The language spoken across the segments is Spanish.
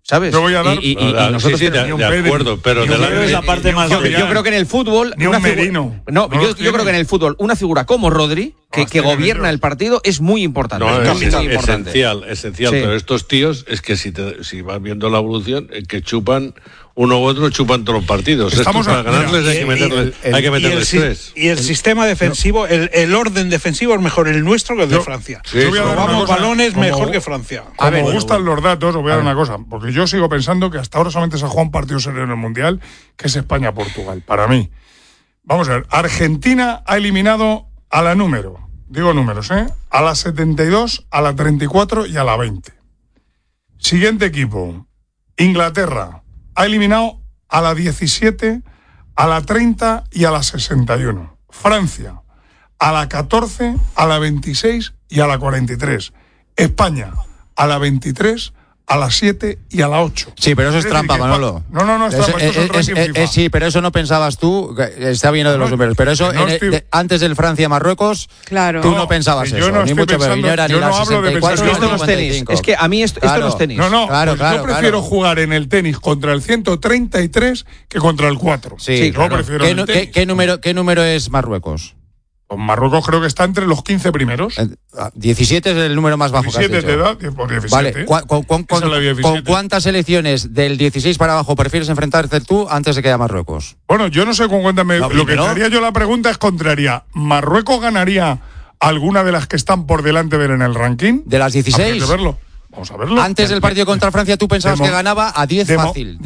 ¿sabes? Yo voy a dar... y nosotros de acuerdo, pero es la parte más yo creo que en el fútbol... Ni un Merino. Yo creo que en el fútbol una figura como Rodri, que gobierna el partido, es muy importante. No, es esencial. Sí. Pero estos tíos, es que si vas viendo la evolución, que chupan uno u otro, chupan todos los partidos. Para ganarles hay que meterles tres. Y el sistema defensivo, el orden defensivo es mejor el nuestro que el de Francia. Robamos balones mejor que Francia. Me gustan los datos, os voy a dar una cosa, porque yo sigo pensando que hasta ahora solamente se ha jugado un partido serio en el Mundial, que es España-Portugal, para mí. Vamos a ver, Argentina ha eliminado a la digo números, a la 72, a la 34 y a la 20. Siguiente equipo, Inglaterra, ha eliminado a la 17, a la 30 y a la 61. Francia, a la 14, a la 26 y a la 43. España, a la 23, a las 7 y a la 8. Sí, pero eso es trampa, Manolo. No, es trampa. Sí, pero eso no pensabas tú, está bien de los números, pero eso antes del Francia-Marruecos, claro, tú no pensabas eso, ni mucho menos. Ni la 64, ni esto no es tenis. Es que a mí esto no es tenis. Yo prefiero jugar en el tenis contra el 133 que contra el 4. Sí, yo prefiero en el tenis. ¿Qué número es Marruecos? Pues Marruecos creo que está entre los 15 primeros. 17 es el número más bajo 17 que has dicho. Te da, 17. Vale, ¿con cuántas selecciones del 16 para abajo prefieres enfrentarte tú antes de que haya Marruecos? Bueno, yo no sé con cuántas lo que te haría yo la pregunta es contraria. ¿Marruecos ganaría alguna de las que están por delante en el ranking? ¿De las 16? Vamos a verlo. Antes del partido contra Francia tú pensabas que ganaba a 10 fácil.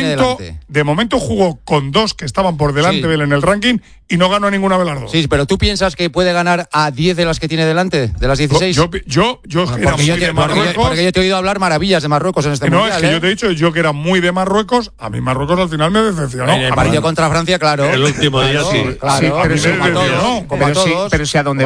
De momento jugó con 2 que estaban por delante de él en el ranking y no ganó a ninguna de las 2. Sí, pero ¿tú piensas que puede ganar a 10 de las que tiene delante? ¿De las 16? Yo era muy de Marruecos. Porque yo te he oído hablar maravillas de Marruecos en este mundial. No, es que yo te he dicho yo que era muy de Marruecos. A mí Marruecos al final me decepcionó. En el partido contra Francia, claro. El último día sí. Claro, pero si a donde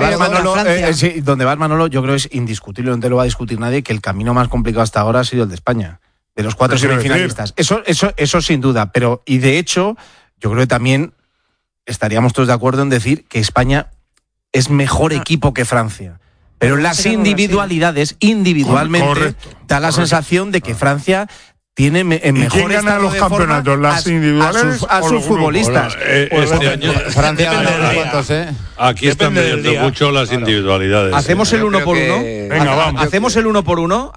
vas, Manolo, yo creo que es indiscutible, no te lo va a discutir nadie, que el camino más complicado hasta ahora ha sido el de España, de los 4 semifinalistas. Eso sin duda, pero y de hecho, yo creo que también estaríamos todos de acuerdo en decir que España es mejor equipo que Francia. Pero las individualidades, individualmente, da la sensación de que Francia tiene mejor estado los campeonatos, las individuales a sus futbolistas. Este año Francia gana cuántos, Aquí están midiendo mucho las individualidades. ¿Hacemos el 1 por 1? Venga, vamos. ¿Hacemos el 1 por 1?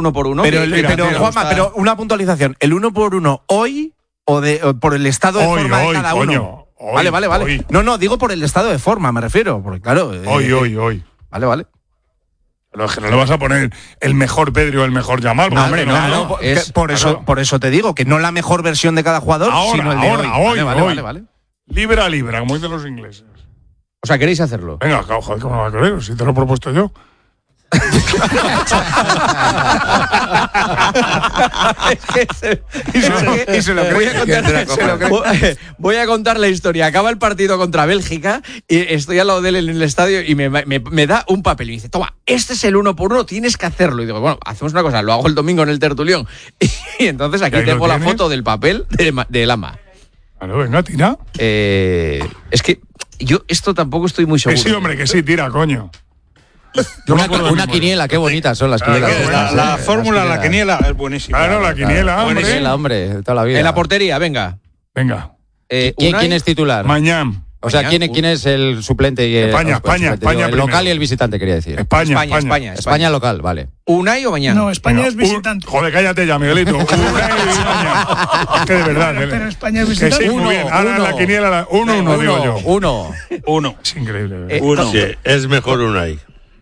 Pero Juanma, pero una puntualización. ¿El 1 por 1 hoy o por el estado de forma de cada uno? Coño, vale. Hoy. No, digo por el estado de forma, me refiero. Porque claro. Hoy. Vale. Pero es que no le vas a poner el mejor Pedri o el mejor Yamal. No, hombre, no. Por eso te digo que no la mejor versión de cada jugador, sino el de hoy. Vale. Libra a libra, como dicen los ingleses. O sea, ¿queréis hacerlo? Venga, joder, ¿cómo no va a querer? Si te lo he propuesto yo. Voy a contar la historia. Acaba el partido contra Bélgica y estoy al lado de él en el estadio y me da un papel y me dice: toma, este es el 1 por 1, tienes que hacerlo. Y digo, bueno, hacemos una cosa, lo hago el domingo en el tertulión. Y entonces aquí tengo la foto del papel de Lama. Claro, venga, tira. Es que yo esto tampoco estoy muy seguro. Que sí, hombre, que sí, tira, coño. Una quiniela, qué bonitas son las quinielas. La fórmula, la quiniela es buenísima. Claro, la quiniela, hombre, toda la vida. En la portería, venga. ¿Quién es titular? Mañana. O sea, ¿quién es el suplente? Y España. El local y el visitante, quería decir. España local, vale. ¿Unai o Mañana? No, España es visitante. Joder, cállate ya, Miguelito. Unai y Mañana. Es que de verdad. Pero España es visitante. Que sí, muy bien. Ahora la quiniela, 1-1, digo yo. 1. Es increíble. Sí, es mejor Unai.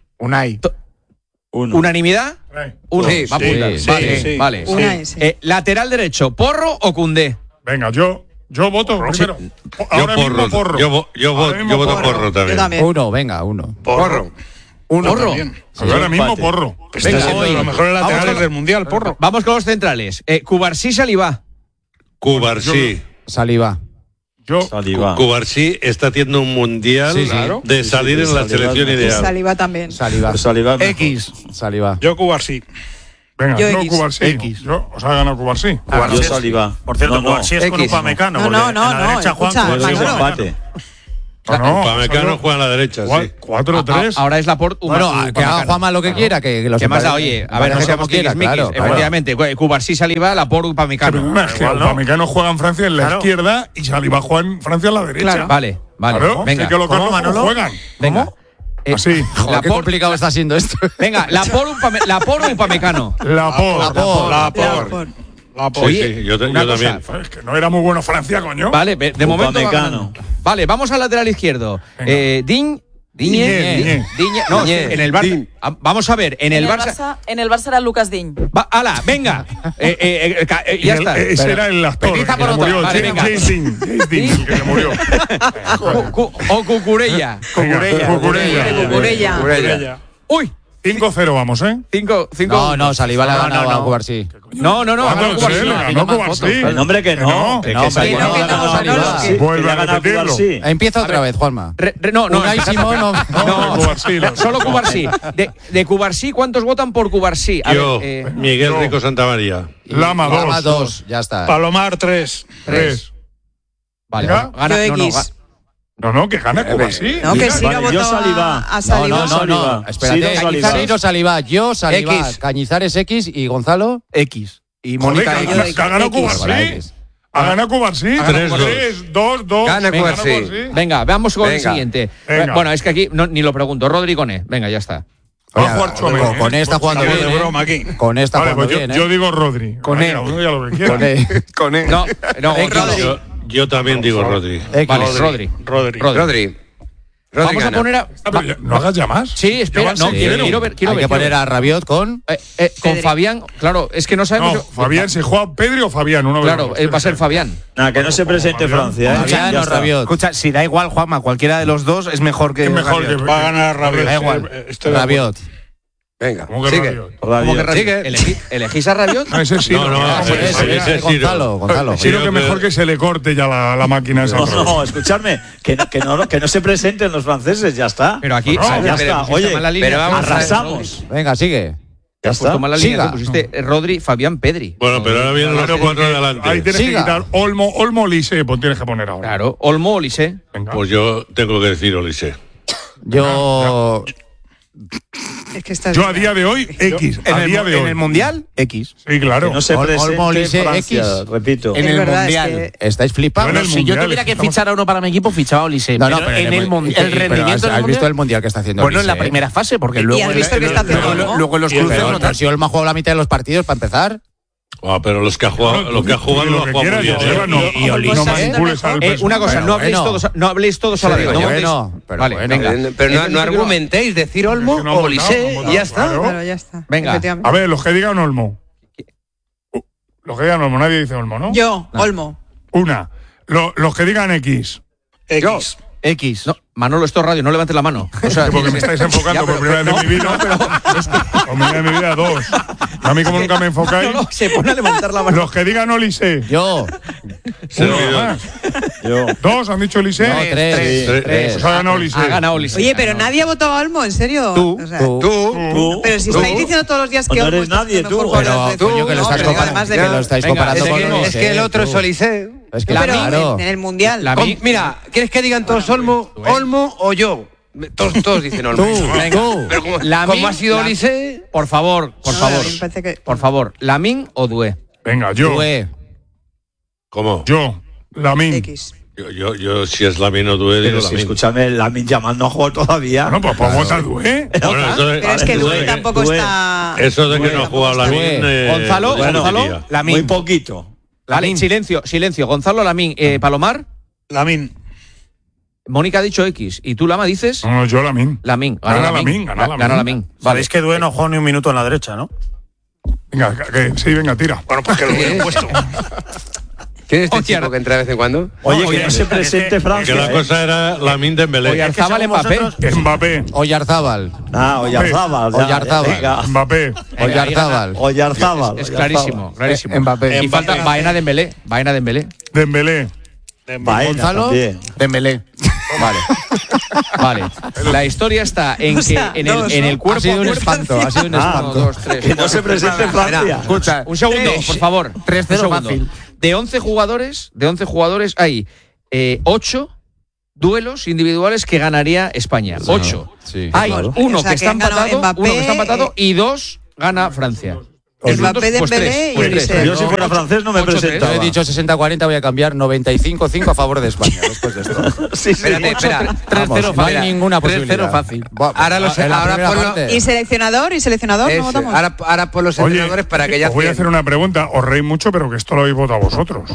¿Unanimidad? Uno. Sí, va a apuntar. Vale. Unai, sí. ¿Lateral derecho, Porro o Koundé? Venga, yo voto primero. Ahora mismo Porro. Yo voto Porro también. 1, venga, 1. Porro. Ahora mismo Porro. Está siendo de los mejores laterales del Mundial, Porro. Vamos con los centrales. Cubarsí, Saliba. Cubarsí. Saliba. Cubarsí está haciendo un mundial de salir en la selección ideal. Saliba también. Saliba. X. Saliba. Yo Cubarsí. Venga, Yo no X. Cubarsí. X. Os ha ganado Cubarsí. Yo Saliba. Por cierto, Cubarsí es con Upamecano. No, en la derecha Juan escucha, Cubarsí Manolo. empate. No, Upamecano juega a la derecha, sí. 4-3. Ahora es Laporte. Bueno, que haga Juanma lo que quiera, que los ¿Qué más da? Oye, a ver, no seamos tiquismiquis. Efectivamente, Cubarsí, Saliba, Laporte, Upamecano. Es que Upamecano juega en Francia en la izquierda y Saliba juega en Francia en la derecha. Claro. Vale. Claro, venga. Es que los dos no juegan. Venga. Así. Joder, qué complicado está siendo esto. Venga, Laporte, Upamecano. Laporte. Sí, yo también. Es que no era muy bueno Francia, coño. Vale, de momento. Vale, vamos al lateral izquierdo. Digne. No, en el Barça. Vamos a ver, en el Barça. En el Barça era Lucas Digne. ¡Hala, venga! Ya está. Ese era el actor que murió. James Dean, el que murió. O Cucurella. Cucurella. ¡Uy! 5-0 vamos, ¿eh? 5. No, Saliba le ha ganado a Cubarsí. No. Ganó Cubarsí. El nombre que no. Vuelve a repetirlo. Empieza otra vez, Juanma. No. Solo Cubarsí. De Cubarsí, ¿cuántos votan por Cubarsí? Yo, Miguel Rico Santamaría. Lama 2, ya está. Palomar 3. Vale, gana. No, que gana Cubarsí. No, que siga votando a Saliba. No. Espérate, Cañizares Saliba. Yo, Saliba. X. Cañizares X y Gonzalo X. Y Mónica Mónica X. Ha ganado Cubarsí. Ha ganado Cubarsí. 3-2. Gana Cubarsí. Venga, vamos con el siguiente. Bueno, es que aquí ni lo pregunto. Rodri Coné. Venga, ya está. Va a jugar Tchouaméni. Con esta jugando bien. De broma aquí. Con esta jugando bien. Yo digo Rodri. Coné. Coné. No, Yo también digo Rodri. Vale, Rodri. Vamos a poner a. ¿No hagas llamas? Sí, espera. No, quiero ver. Hay que poner a Rabiot con Fabián. Claro, es que no sabemos. No, Fabián, si juega Pedri o Fabián. Claro, va a ser Fabián. Nada, que no se presente Francia. Fabián o Rabiot. Escucha, si da igual, Juanma, cualquiera de los dos es mejor que. Va a ganar Rabiot. Da igual. Rabiot. Venga, sigue. ¿Cómo que Rabiot? ¿Elegís a Rabiot? No, ese sí. Ese es Gonzalo. Sí, que mejor que se le corte ya la máquina esa. No, escuchadme, que no se presenten los franceses, ya está. Pero aquí ya está. Oye, pero arrasamos. Venga, sigue. Ya está. Mala línea, pusiste Rodri, Fabián, Pedri. Bueno, pero ahora vienen los 4 de adelante. Ahí tienes que quitar Olmo, Lise, pues tienes que poner ahora. Claro, Olmo o Lise. Pues yo tengo que decir Olise. Yo. Es que estás Yo a día de hoy, X. ¿En el Mundial? X. Sí, claro. Que no se presente Francia, X. repito. En el Mundial. ¿Estáis flipados? Si yo tuviera que fichar a uno para mi equipo, fichaba a Olise. No, pero en el Mundial. El rendimiento ¿Has visto el Mundial que está haciendo Bueno, Olise? en la primera fase, porque ¿Y luego. has visto que está haciendo Olmo? Luego en los cruces. Pero si Olmo ha jugado la mitad de los partidos para empezar. Pero los que ha jugado lo ha jugado muy bien. Y Olise. Una cosa, no habléis todos a la vez. Vale, venga. Pero no argumentéis, decir Olmo o Olise y ya está. Claro, ya está. Venga. A ver, los que digan Olmo. Los que digan Olmo, nadie dice Olmo, ¿no? Yo, Olmo. Una. Los que digan X. X. No, Manolo, esto es radio, no levantes la mano. O sea, porque me estáis enfocando por primera vez en mi vida. Por primera vez en mi vida, 2. A mí como nunca me enfocáis. No, se pone a levantar la mano. Los que digan Olise. Yo. Yo. 2 han dicho Olise. No, 3. Pues ha ganado Olise. Ha ganado Olise. Oye, pero nadie ha votado a Olmo, ¿en serio? Tú. O sea, Tú. Pero si estáis diciendo todos los días que No Olmo eres está nadie, haciendo tú. mejor Pero, por las coño, que lo veces. estás No, pero además de comparando. Que lo estáis comparando con Olise. Es que el otro es Olise. Es que Pero claro. en el Mundial. Mira, ¿quieres que digan todos Olmo o yo? Todos dicen Olmo. Pero como ha sido Olise. Por favor. Por favor, Lamine o Doué. Venga, yo. ¿Cómo? Yo. Lamine. X. Yo si es Lamine o Doué, digo Pero si Lamine. escúchame, Lamine Yamal no ha jugado todavía. No, pues vota Doué. Pero es que Doué tampoco está. Eso de que no ha jugado Lamine. Gonzalo, Muy poquito. Vale, silencio. Gonzalo, Lamine. Palomar. Lamine. Mónica ha dicho X. ¿Y tú, Lama, dices? No, yo Lamine. Lamine. Gana Lamine. Sabéis que Doué no juega ni un minuto en la derecha, ¿no? Venga, sí, venga, tira. Bueno, pues que lo hubiera puesto. ¿Quién es este chico que entra de vez en cuando? Oye, que no se presente Francia. Que la cosa era Lamine Dembélé. Oyarzabal, Mbappé. Oyarzábal. Venga. Mbappé. Oyarzábal. Es clarísimo. Mbappé. Y falta Baena Dembélé. Dembélé. Gonzalo. Dembélé. Vale. La historia está en que en el cuerpo. Ha sido un espanto. Ha sido un espanto. 1, 2, 3. Que no se presente Francia. Escucha, un segundo, por favor. 3-0 fácil. De 11 jugadores hay 8 duelos individuales que ganaría España. 8. Sí, hay claro. uno O sea, que está empatado, Mbappé, uno que está empatado y 2 gana Francia. Mbappé, Dembélé y Olise. Yo si fuera francés no me 8-3. presentaba. He dicho 60-40, voy a cambiar 95-5 a favor de España después de esto. Sí, sí. Espera. 3-0 No hay ninguna posibilidad. 3-0 fácil. Ahora ponlo. ¿Y seleccionador? ¿No votamos? Ahora por los entrenadores para que ya. Os voy a hacer una pregunta. Os reís mucho, pero que esto lo habéis votado vosotros.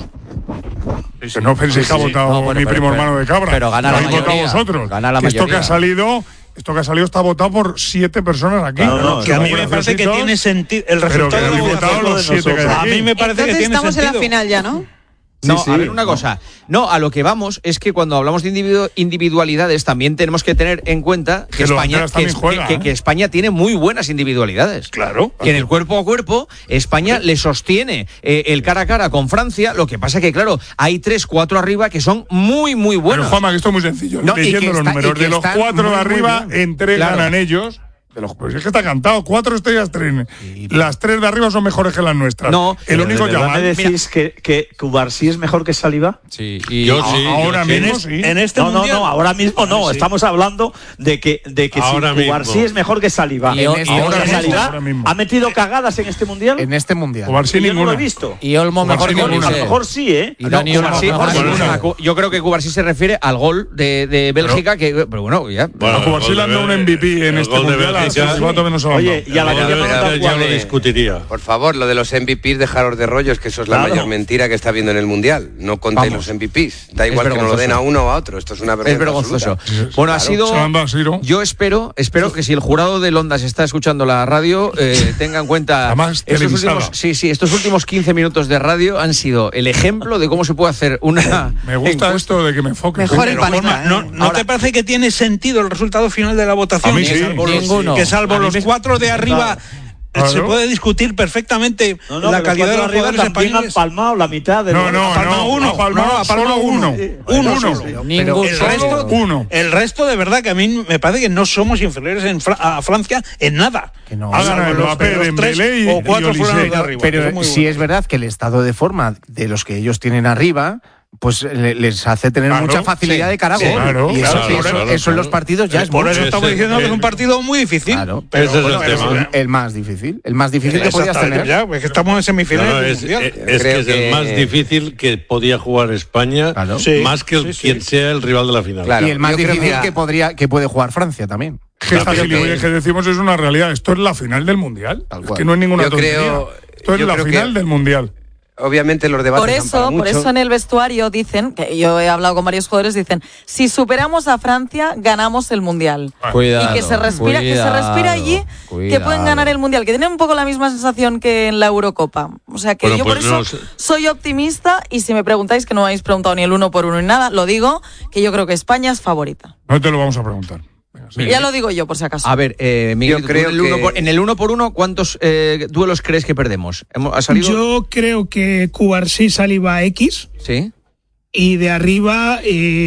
Que no penséis que ha votado No, bueno, mi primo pero- hermano de Cabra. pero gana lo la habéis votado mayoría. vosotros. Gana la Que esto que mayoría. ha salido está votado por 7 personas aquí. No, Que a mí me Somos parece que graciositos, tiene sentido. El pero que resultado de la habéis votado votación los 7 que hay a aquí. mí me parece que Entonces tiene estamos en sentido. la final ya, ¿no? No, Sí, a sí. ver una cosa. No, a lo que vamos es que cuando hablamos de individualidades también tenemos que tener en cuenta que Que los España, delanteros también juegan, que España tiene muy buenas individualidades. Claro. Que en el cuerpo a cuerpo España le sostiene el cara a cara con Francia. Lo que pasa que, claro, hay 3, 4 arriba que son muy, muy buenos. Pero Juanma, que esto es muy sencillo. No, y Leyendo que los está- números y que de los están 4 de muy, muy arriba, bien. en 3 Claro. ganan ellos. Pues es que está cantado. 4 estrellas, 3. Las 3 de arriba son mejores que las nuestras. No, el Pero único ¿de verdad Yamal. me decís que Cubarsí es mejor que Saliba? Sí, Yo sí. Ahora yo sí. mismo sí. En este No, mundial. ahora mismo no. Sí. Estamos hablando de que Ahora si Cubarsí mismo. es mejor que Saliba. Y Ahora ahora Saliba mismo, ahora mismo. ha metido cagadas en este mundial. En este mundial. Cubarsí Que yo no lo he ninguna. visto. Y Olmo mejor que Cubarsí A Olise. lo mejor sí, ¿eh? Y Dani Olmo Cubarsí, mejor que ninguna. Olise. yo creo que Cubarsí se refiere al gol de Bélgica, pero bueno, ya. Bueno, A Cubarsí le han dado un MVP en el este gol de mundial. A Bélgica. Silvato menos se lo han Oye, dado. y a la Ya, que ya lo discutiría. Por favor, lo de los MVPs, dejaros de rollos, que eso es la Claro. mayor mentira que está habiendo en el Mundial. No contéis los MVPs. Da igual que nos lo den a uno o a otro. Esto es una Es vergonzoso. absoluta. Bueno, ha Claro. sido. Se lo han dado a Siro. Yo espero que si el jurado de Ondas está escuchando la radio, tenga en cuenta. Además, estos televisada. últimos, estos últimos 15 minutos de radio han sido el ejemplo de cómo se puede hacer una. Me gusta encuesta. esto de que me enfoques. Mejor el Pero, panita, Juanma, ¿no Ahora- te parece que tiene sentido el resultado final de la votación? A mí Que sí. salvo Ninguno. Que salvo A mí los me- 4 de arriba. Claro. Se puede discutir perfectamente la calidad de los arriba jugadores también han españoles. palmado la mitad de No, los- no, Ha palmado no. uno. Ha palmado No, ha palmado solo uno. uno. Uno. Ningún El solo. resto, Uno. el resto, de verdad, que a mí me parece que no somos inferiores a Francia en nada. Que no. Ha ganado Salvo Mbappé, los tres Dembélé y o 4 fueron Olise. los de arriba. Pero Eso es muy sí bueno. es verdad que el estado de forma de los que ellos tienen arriba, pues les hace tener Claro, mucha facilidad sí, de cara a sí, gol. claro, y eso, claro, eso- claro, eso en los claro. partidos ya es Por mucho. eso estamos diciendo que es un partido muy difícil. Claro. Pero, Ese es el bueno, tema. El más difícil. El más difícil que podías Exactamente, tener. ya, pues que estamos en semifinales. No, del es Mundial. que Creo es el que- más difícil que podía jugar España, Claro. Sí, más que sí, sí. quien sea el rival de la final. Claro. Y el más Yo creo difícil que- que puede jugar Francia también. Que esta Creo que- gilipollez que decimos es una realidad. Esto es la final del Mundial. Tal Es cual. que no es ninguna Yo tontería. creo- Esto es yo la creo final que- del Mundial. Obviamente los debates Por eso en el vestuario dicen, que yo he hablado con varios jugadores, dicen, si superamos a Francia, ganamos el Mundial. Cuidado, Y que se respira allí, que pueden ganar el Mundial, que tienen un poco la misma sensación que en la Eurocopa. O sea que Bueno, yo pues por eso no sé. soy optimista, y si me preguntáis, que no me habéis preguntado ni el 1 por 1 ni nada, lo digo, que yo creo que España es favorita. No te lo vamos a preguntar. Venga, sí. Ya lo digo yo, por si acaso. A ver, Miguel, Yo creo en el 1 por 1, ¿cuántos duelos crees que perdemos? ¿Ha salido? Yo creo que Cubarsí, Saliba X, Sí. y de arriba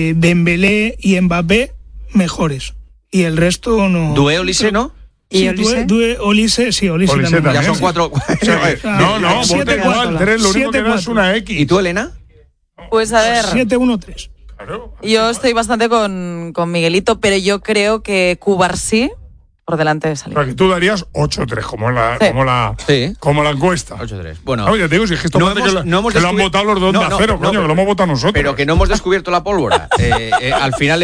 Dembélé y Mbappé mejores. Y el resto no. Due Olise, ¿no? ¿Y Sí, Olise? Olise, sí, Olise Olise también. Ya también. son 4. No, no, Siete, voten cuatro. igual. 3, lo único que da 7-4. es una X. ¿Y tú, Elena? Pues a ver, 7-1-3. Claro. yo estoy bastante con Miguelito, pero yo creo que Cubarsí por delante de O Saliba. sea, que tú darías 8-3, como la, Sí. como la encuesta. 8-3. Bueno. No, ya te digo, si es que esto No parece hemos- que, no hemos que lo han descubierto- votado los de Onda No, Cero, no, coño, pero- que lo hemos votado nosotros. Pero que no hemos descubierto la pólvora. Al final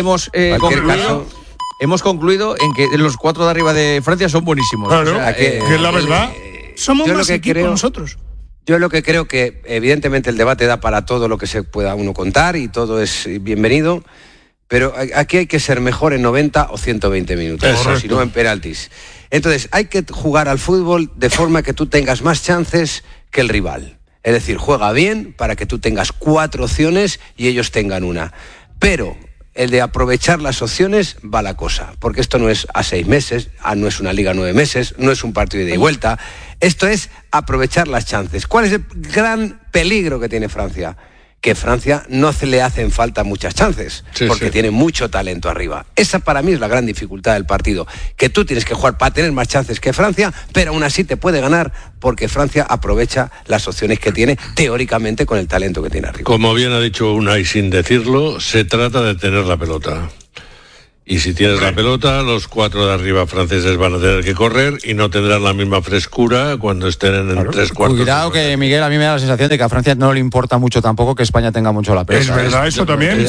hemos concluido en que los 4 de arriba de Francia son buenísimos. Claro, O sea, que es la verdad. Somos yo lo más que equipo creo- nosotros. Yo lo que creo que evidentemente el debate da para todo lo que se pueda uno contar y todo es bienvenido, pero aquí hay que ser mejor en 90 o 120 minutos, Correcto. o si no en penaltis. Entonces hay que jugar al fútbol de forma que tú tengas más chances que el rival. Es decir, juega bien para que tú tengas 4 opciones y ellos tengan una. Pero el de aprovechar las opciones va la cosa, porque esto no es a 6 meses, no es una liga a 9 meses, no es un partido de ida y vuelta, esto es aprovechar las chances. ¿Cuál es el gran peligro que tiene Francia? que Francia no le hacen falta muchas chances, porque tiene mucho talento arriba. Esa para mí es la gran dificultad del partido, que tú tienes que jugar para tener más chances que Francia, pero aún así te puede ganar, porque Francia aprovecha las opciones que tiene, teóricamente, con el talento que tiene arriba. Como bien ha dicho Unai, sin decirlo, se trata de tener la pelota. Y si tienes la pelota, los 4 de arriba franceses van a tener que correr y no tendrán la misma frescura cuando estén en 3/4. Cuidado que, Miguel, a mí me da la sensación de que a Francia no le importa mucho tampoco que España tenga mucho la pelota. Es verdad, eso también.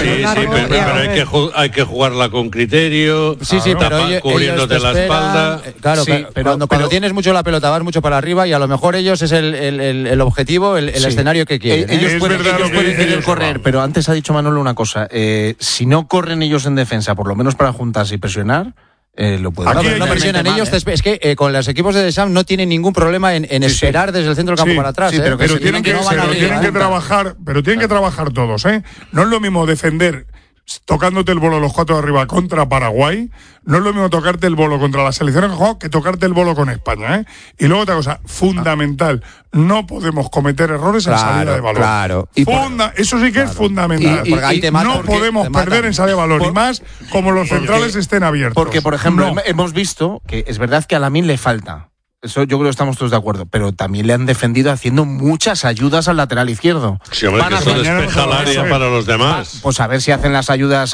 Pero hay que jugarla con criterio, pero cubriéndote la espalda. Claro, pero cuando tienes mucho la pelota vas mucho para arriba y a lo mejor ellos es el objetivo, el escenario que quieren. Ellos pueden querer correr, pero antes ha dicho Manolo una cosa. Si no corren ellos en defensa, por lo menos para juntarse y presionar, lo pueden. No presionan ellos. Es que con los equipos de Deschamps no tienen ningún problema en esperar desde el centro del campo para atrás. Pero tienen que trabajar todos. No es lo mismo defender tocándote el bolo los 4 de arriba contra Paraguay, no es lo mismo tocarte el bolo contra la selección que tocarte el bolo con España, Y luego otra cosa fundamental, no podemos cometer errores en salida de balón. Claro. Eso sí que es fundamental. No podemos perder en salida de balón, y más como los centrales estén abiertos. Porque, por ejemplo, hemos visto que es verdad que a Lamine le falta. Eso yo creo que estamos todos de acuerdo, pero también le han defendido haciendo muchas ayudas al lateral izquierdo. Sí, hombre, que eso despeja el área para los demás. Pues a ver si hacen las ayudas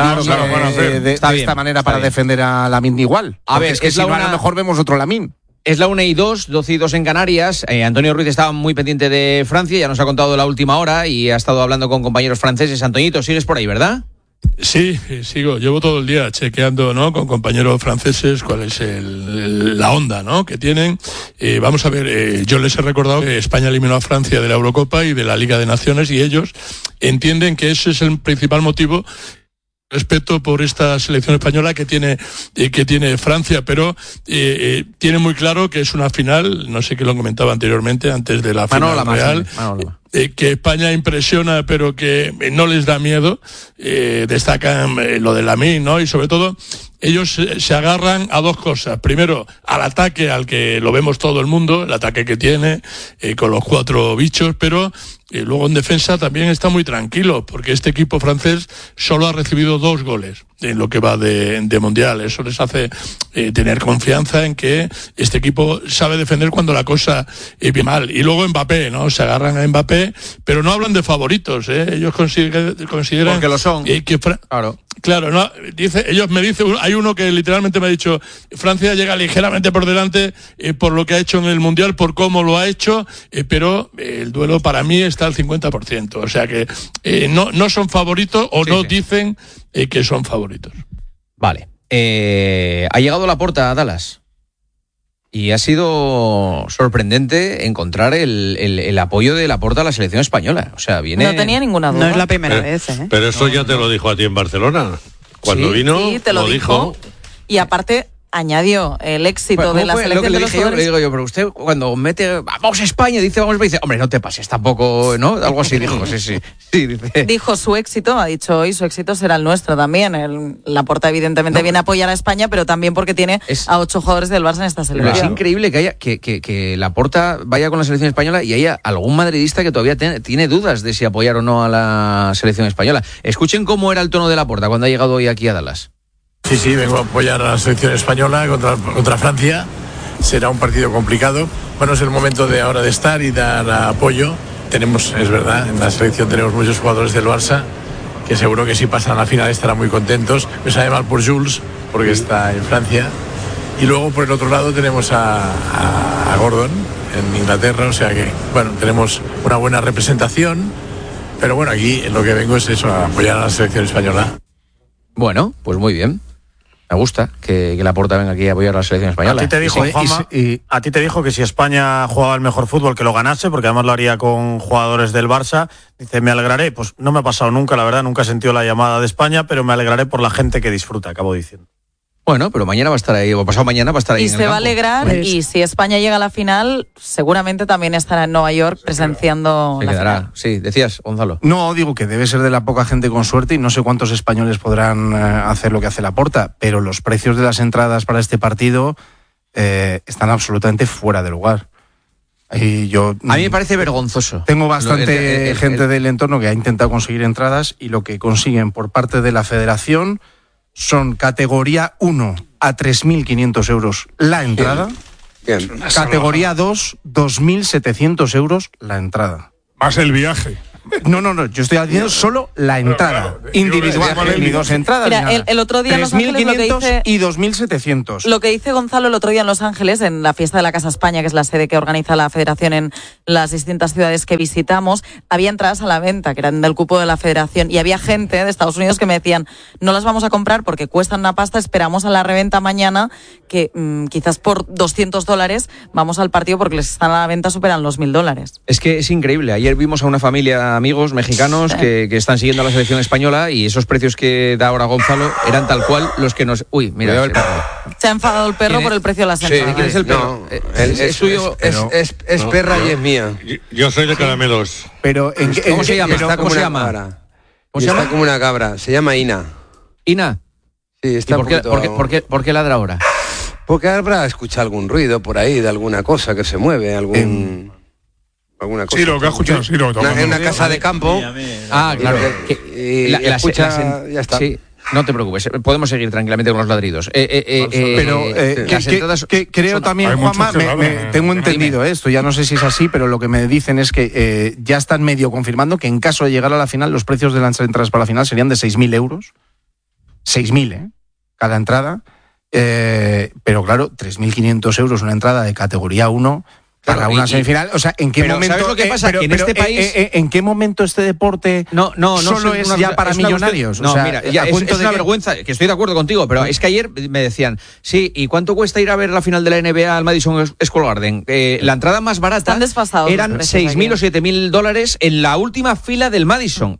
de esta manera para defender a Lamine igual. A ver, es que si no, a lo mejor vemos otro Lamine. Es la 1:02, 12:02 en Canarias. Antonio Ruiz estaba muy pendiente de Francia, ya nos ha contado la última hora y ha estado hablando con compañeros franceses. Antoñito, sigues por ahí, ¿verdad? Sí, sigo. Llevo todo el día chequeando, ¿no?, con compañeros franceses cuál es la onda, ¿no?, que tienen. Vamos a ver, yo les he recordado que España eliminó a Francia de la Eurocopa y de la Liga de Naciones y ellos entienden que ese es el principal motivo. Respeto por esta selección española que tiene Francia, pero tiene muy claro que es una final, no sé qué lo comentaba anteriormente, antes de la final real, que España impresiona, pero que no les da miedo. Destacan lo de Lamine, ¿no? Y sobre todo, ellos se agarran a 2 cosas. Primero, al ataque, al que lo vemos todo el mundo, el ataque que tiene, con los 4 bichos, pero luego en defensa también está muy tranquilo, porque este equipo francés solo ha recibido 2 goles en lo que va de Mundial. Eso les hace tener confianza en que este equipo sabe defender cuando la cosa viene mal. Y luego Mbappé, ¿no? Se agarran a Mbappé, pero no hablan de favoritos, Ellos consideran porque lo son. Claro, no, ellos me dicen, hay uno que literalmente me ha dicho, Francia llega ligeramente por delante por lo que ha hecho en el Mundial, por cómo lo ha hecho, pero el duelo para mí está al 50%, o sea que no son favoritos o dicen que son favoritos. Vale, ha llegado Laporta a Dallas. Y ha sido sorprendente encontrar el apoyo de Laporta a la selección española. O sea, viene... No tenía ninguna duda. No es la primera vez, Pero eso ya te lo dijo a ti en Barcelona. Cuando vino, te lo dijo. Y aparte, añadió el éxito de la selección de los jugadores. Le digo yo, pero usted cuando mete vamos a España, dice, hombre, no te pases tampoco, ¿no? Algo así dijo, sí, dice. Dijo su éxito, ha dicho hoy, su éxito será el nuestro también. Laporta evidentemente viene a apoyar a España, pero también porque tiene a 8 jugadores del Barça en esta selección. Es increíble que haya que Laporta vaya con la selección española y haya algún madridista que todavía tiene dudas de si apoyar o no a la selección española. Escuchen cómo era el tono de Laporta cuando ha llegado hoy aquí a Dallas. Sí, vengo a apoyar a la selección española contra Francia. Será un partido complicado. Bueno, es el momento de ahora de estar y dar apoyo. Tenemos, es verdad, en la selección tenemos muchos jugadores del Barça que seguro que si pasan a la final estarán muy contentos. Me sabe mal por Jules, porque está en Francia. Y luego por el otro lado tenemos a Gordon en Inglaterra, o sea que, bueno, tenemos una buena representación. Pero bueno, aquí lo que vengo es eso, a apoyar a la selección española. Bueno, pues muy bien. Me gusta que Laporta venga aquí a apoyar a la selección española. A ti te dijo, Juanma, a ti te dijo que si España jugaba el mejor fútbol que lo ganase, porque además lo haría con jugadores del Barça. Dice, me alegraré. Pues no me ha pasado nunca, la verdad, nunca he sentido la llamada de España, pero me alegraré por la gente que disfruta, acabo diciendo. Bueno, pero mañana va a estar ahí, o pasado mañana va a estar ahí. Y se va a alegrar, pues, y si España llega a la final, seguramente también estará en Nueva York presenciando la final. Sí, decías, Gonzalo. No, digo que debe ser de la poca gente con suerte y no sé cuántos españoles podrán hacer lo que hace Laporta, pero los precios de las entradas para este partido están absolutamente fuera de lugar. Y a mí me parece vergonzoso. Tengo bastante gente del entorno que ha intentado conseguir entradas y lo que consiguen por parte de la federación son categoría 1 a 3.500 euros la entrada. Bien. Categoría 2, 2.700 euros la entrada. Más el viaje. No, yo estoy haciendo solo la entrada individual, ni 2 entradas. Mira, el otro día en Los Ángeles 3.500 y 2.700. Lo que dice Gonzalo el otro día en Los Ángeles, en la fiesta de la Casa España, que es la sede que organiza la Federación en las distintas ciudades que visitamos, había entradas a la venta, que eran del cupo de la Federación, y había gente de Estados Unidos que me decían, no las vamos a comprar porque cuestan una pasta, esperamos a la reventa mañana, que quizás por $200 vamos al partido porque les están a la venta, superan los $1.000. Es que es increíble. Ayer vimos a una familia amigos mexicanos que están siguiendo a la selección española y esos precios que da ahora Gonzalo eran tal cual los que nos... Uy, mira. Se ha enfadado el perro por el precio de las entradas. ¿Quién es el perro? Es suyo, es perra y es mía. Yo soy de caramelos. Pero ¿cómo se llama? Está como una cabra. Se llama Ina. ¿Ina? Sí, está ¿Por qué ladra ahora? Porque habrá escuchado algún ruido por ahí de alguna cosa que se mueve, alguna cosa. Sí, lo que ha escuchado, sí, lo en una casa de campo. Claro. Y escucha, ya está. Sí. No te preocupes, podemos seguir tranquilamente con los ladridos. Las entradas... creo también, Juanma, tengo entendido esto, ya no sé si es así, pero lo que me dicen es que ya están medio confirmando que en caso de llegar a la final, los precios de las entradas para la final serían de 6.000 euros. 6.000, cada entrada. Pero claro, 3.500 euros una entrada de categoría 1... Para una semifinal, o sea, ¿en qué momento? ¿Sabes lo que pasa? Que en este país, ¿en qué momento este deporte solo es ya para millonarios? No, mira, ya es una vergüenza, que estoy de acuerdo contigo, pero es que ayer me decían, sí, ¿y cuánto cuesta ir a ver la final de la NBA al Madison Square Garden? La entrada más barata eran $6.000 o $7.000 en la última fila del Madison,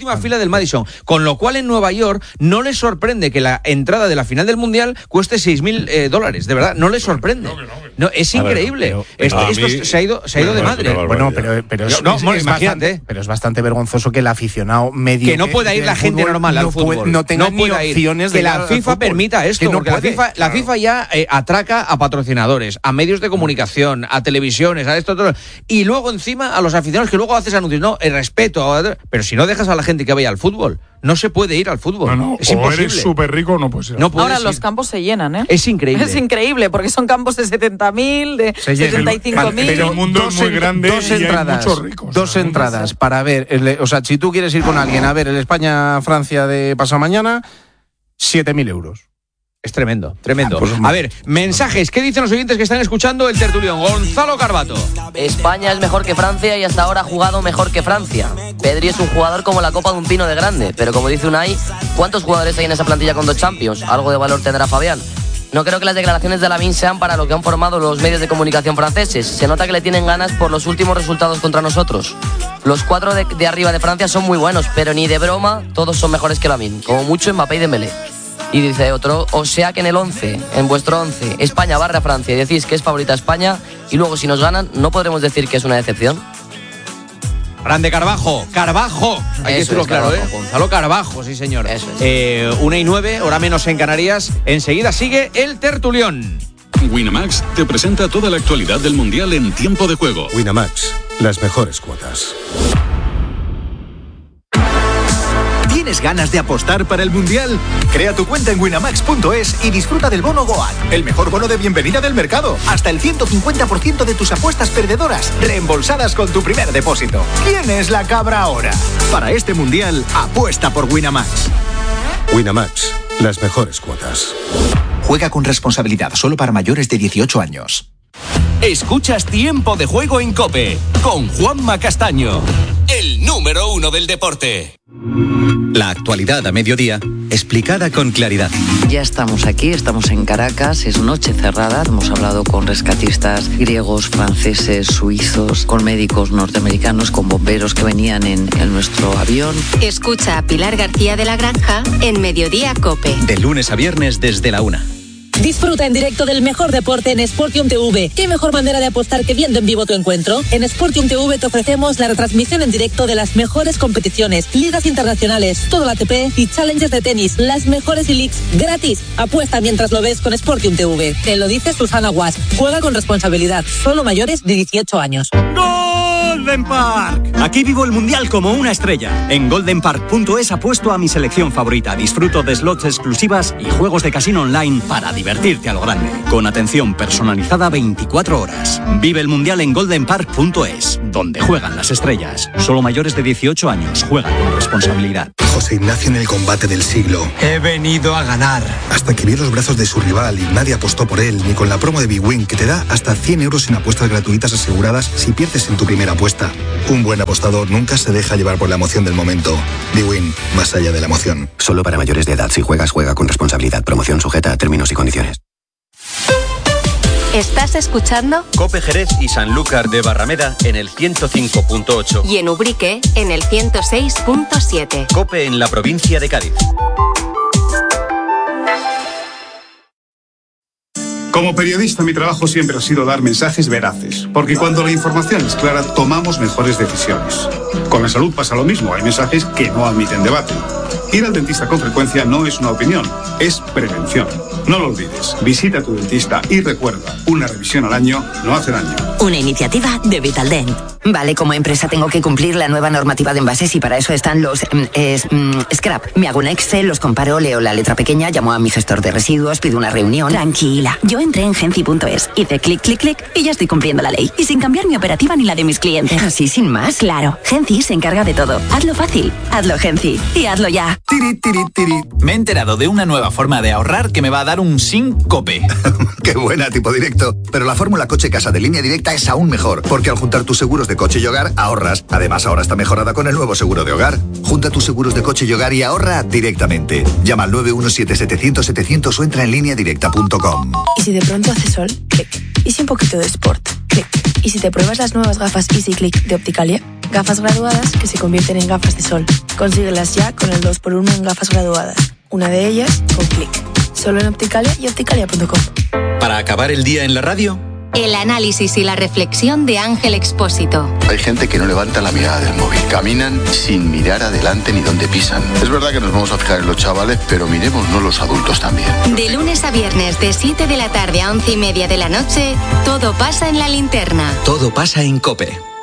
con lo cual en Nueva York no les sorprende que la entrada de la final del Mundial cueste $6.000, de verdad, no les sorprende. No, es increíble. Esto se ha ido de madre. Bueno, pero es bastante vergonzoso que el aficionado medio que no pueda ir la gente normal al fútbol, no tenga ni opciones de que la FIFA permita esto, porque la FIFA ya atraca a patrocinadores, a medios de comunicación, a televisiones, a esto todo, y luego encima a los aficionados que luego haces anuncios, no, el respeto, pero si no dejas a la gente que vaya al fútbol, no se puede ir al fútbol. Es imposible. Eres súper rico, no puedes ir. Ahora los campos se llenan, ¿eh? Es increíble. Es increíble, porque son campos de 70.000, de 75.000. Pero el mundo es muy grande y hay muchos ricos. Dos entradas para ver, o sea, si tú quieres ir con alguien a ver el España-Francia de pasado mañana, 7.000 euros. Es tremendo. A ver, mensajes. ¿Qué dicen los oyentes que están escuchando el tertulión? Gonzalo Carbato. España es mejor que Francia y hasta ahora ha jugado mejor que Francia. Pedri es un jugador como la copa de un pino de grande, pero como dice Unai, ¿cuántos jugadores hay en esa plantilla con 2 Champions? Algo de valor tendrá Fabián. No creo que las declaraciones de Lamine sean para lo que han formado los medios de comunicación franceses. Se nota que le tienen ganas por los últimos resultados contra nosotros. Los 4 de arriba de Francia son muy buenos, pero ni de broma todos son mejores que Lamine. Como mucho Mbappé y Dembélé. Y dice otro, o sea que en el 11, en vuestro 11, España barra Francia y decís que es favorita España y luego si nos ganan no podremos decir que es una decepción. Grande Carbajo. Hay que decirlo claro, Gonzalo Carbajo, sí señor. 1:09, hora menos en Canarias. Enseguida sigue el tertulión. Winamax te presenta toda la actualidad del Mundial en tiempo de juego. Winamax, las mejores cuotas. ¿Tienes ganas de apostar para el Mundial? Crea tu cuenta en winamax.es y disfruta del bono Goat, el mejor bono de bienvenida del mercado. Hasta el 150% de tus apuestas perdedoras, reembolsadas con tu primer depósito. ¿Quién es la cabra ahora? Para este Mundial, apuesta por Winamax. Winamax, las mejores cuotas. Juega con responsabilidad, solo para mayores de 18 años. Escuchas Tiempo de Juego en COPE, con Juanma Castaño, el número 1 del deporte. La actualidad a mediodía, explicada con claridad. Ya estamos aquí, estamos en Caracas, es noche cerrada, hemos hablado con rescatistas griegos, franceses, suizos, con médicos norteamericanos, con bomberos que venían en nuestro avión. Escucha a Pilar García de la Granja en Mediodía COPE. De lunes a viernes desde la 1. Disfruta en directo del mejor deporte en Sportium TV. ¿Qué mejor manera de apostar que viendo en vivo tu encuentro? En Sportium TV te ofrecemos la retransmisión en directo de las mejores competiciones, ligas internacionales, todo el ATP y challenges de tenis, las mejores e-leagues gratis. Apuesta mientras lo ves con Sportium TV. Te lo dice Susana Guas. Juega con responsabilidad. Solo mayores de 18 años. Golden Park. Aquí vivo el mundial como una estrella. En goldenpark.es apuesto a mi selección favorita. Disfruto de slots exclusivas y juegos de casino online para divertirte a lo grande. Con atención personalizada 24 horas. Vive el mundial en goldenpark.es, donde juegan las estrellas. Solo mayores de 18 años. Juega con responsabilidad. José Ignacio en el combate del siglo. He venido a ganar. Hasta que vio los brazos de su rival y nadie apostó por él, ni con la promo de Big Win, que te da hasta 100 euros en apuestas gratuitas aseguradas si pierdes en tu primera apuesta. Un buen apostador nunca se deja llevar por la emoción del momento. Big Win, más allá de la emoción. Solo para mayores de edad. Si juegas, juega con responsabilidad. Promoción sujeta a términos y condiciones. ¿Estás escuchando? Cope Jerez y Sanlúcar de Barrameda en el 105.8. Y en Ubrique en el 106.7. Cope en la provincia de Cádiz. Como periodista, mi trabajo siempre ha sido dar mensajes veraces, porque cuando la información es clara, tomamos mejores decisiones. Con la salud pasa lo mismo, hay mensajes que no admiten debate. Ir al dentista con frecuencia no es una opinión, es prevención. No lo olvides, visita a tu dentista y recuerda, una revisión al año no hace daño. Una iniciativa de Vitaldent. Vale, como empresa tengo que cumplir la nueva normativa de envases y para eso están los scrap. Me hago un Excel, los comparo, leo la letra pequeña, llamo a mi gestor de residuos, pido una reunión. Tranquila, yo entré en Genci.es, hice clic, clic, clic y ya estoy cumpliendo la ley. Y sin cambiar mi operativa ni la de mis clientes. ¿Así sin más? Claro, Genci se encarga de todo. Hazlo fácil, hazlo Genci y hazlo ya. Tiri, tiri, tiri. Me he enterado de una nueva forma de ahorrar que me va a dar un Sincope. Qué buena, tipo directo. Pero la fórmula coche-casa de Línea Directa es aún mejor, porque al juntar tus seguros de coche y hogar, ahorras. Además, ahora está mejorada con el nuevo seguro de hogar. Junta tus seguros de coche y hogar y ahorra directamente. Llama al 917-700-700 o entra en lineadirecta.com. ¿Y si de pronto hace sol? Clic. ¿Y si un poquito de sport? Clic. ¿Y si te pruebas las nuevas gafas Easy Click de Opticalia? Gafas graduadas que se convierten en gafas de sol. Consíguelas ya con el 2x1 en gafas graduadas. Una de ellas con Clic. Solo en Opticalia y opticalia.com. Para acabar el día en la radio, el análisis y la reflexión de Ángel Expósito. Hay gente que no levanta la mirada del móvil. Caminan sin mirar adelante ni dónde pisan. Es verdad que nos vamos a fijar en los chavales, pero miremosnos los adultos también. De lunes a viernes, de 7 de la tarde a 11:30 de la noche, todo pasa en La Linterna. todo pasa en COPE.